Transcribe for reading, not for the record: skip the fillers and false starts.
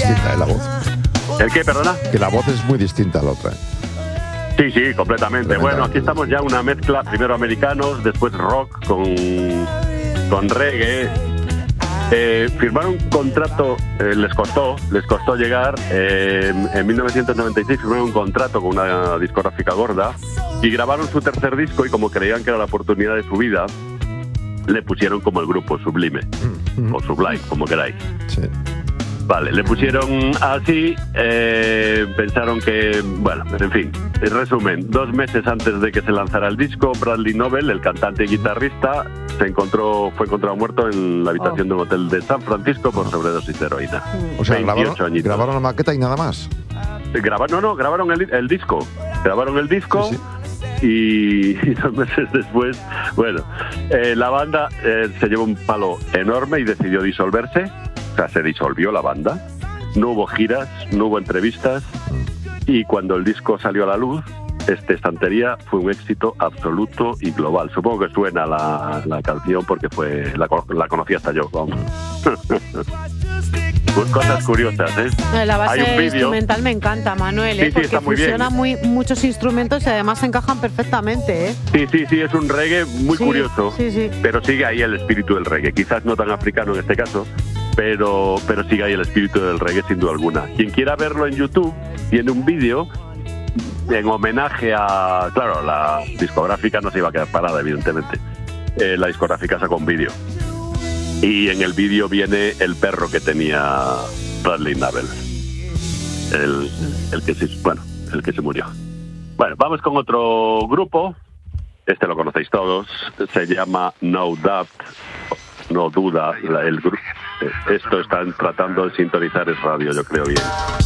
distinta, la voz. ¿El qué, perdona? Que la voz es muy distinta a la otra. Sí, completamente. Bueno, aquí estamos ya una mezcla, primero americanos, después rock con reggae. Firmaron un contrato, les costó llegar. En 1996 firmaron un contrato con una discográfica gorda y grabaron su tercer disco, y como creían que era la oportunidad de su vida, le pusieron como el grupo Sublime, o Sublime, como queráis. Sí. Vale, le pusieron así, pensaron que, bueno, en fin, en resumen, 2 meses antes de que se lanzara el disco, Bradley Nobel, el cantante y guitarrista, fue encontrado muerto en la habitación de un hotel de San Francisco por sobredosis de heroína. O sea, grabaron la maqueta y nada más. Grabaron el disco. Grabaron el disco. Sí. Y 2 meses después, bueno, la banda se llevó un palo enorme y decidió disolverse. O sea, se disolvió la banda, no hubo giras, no hubo entrevistas, y cuando el disco salió a la luz, Estantería fue un éxito absoluto y global. Supongo que suena la canción porque la conocí hasta yo, vamos. Pues cosas curiosas, ¿eh? La base Hay un vídeo instrumental me encanta, Manuel, sí, porque está muy fusiona bien. muchos instrumentos y además encajan perfectamente, ¿eh? Sí, es un reggae muy curioso, sí. Pero sigue ahí el espíritu del reggae. Quizás no tan africano en este caso, pero sigue ahí el espíritu del reggae sin duda alguna. Quien quiera verlo en YouTube, tiene un vídeo en homenaje a... Claro, la discográfica no se iba a quedar parada, evidentemente. La discográfica sacó un vídeo. Y en el vídeo viene el perro que tenía Bradley Nobel. El que se murió. Bueno, vamos con otro grupo. Este lo conocéis todos. Se llama No Doubt. No duda. El grupo. Esto están tratando de sintonizar es radio, yo creo bien.